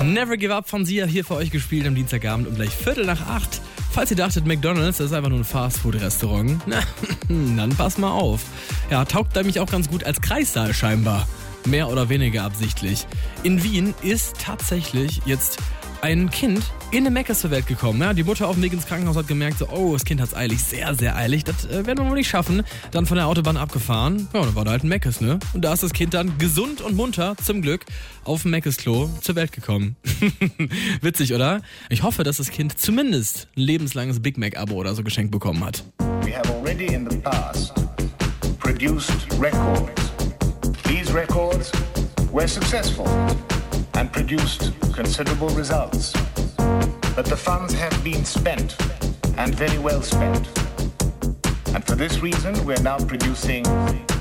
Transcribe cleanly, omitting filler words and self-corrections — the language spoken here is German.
Never Give Up von Sia hier für euch gespielt am Dienstagabend um gleich 7:45. Falls ihr dachtet, McDonald's, das ist einfach nur ein Fastfood-Restaurant, na, dann pass mal auf. Ja, taugt nämlich auch ganz gut als Kreissaal scheinbar. Mehr oder weniger absichtlich. In Wien ist tatsächlich jetzt ein Kind in eine Mc's zur Welt gekommen. Ja, die Mutter auf dem Weg ins Krankenhaus hat gemerkt, so, oh, das Kind hat's eilig, sehr, sehr eilig. Das werden wir wohl nicht schaffen. Dann von der Autobahn abgefahren. Ja, dann war da halt ein Mc's, ne? Und da ist das Kind dann gesund und munter, zum Glück, auf dem Mc's-Klo zur Welt gekommen. Witzig, oder? Ich hoffe, dass das Kind zumindest ein lebenslanges Big Mac-Abo oder so geschenkt bekommen hat. We have already in the past produced records. These records were successful and produced considerable results. But the funds have been spent, and very well spent. And for this reason, we're now producing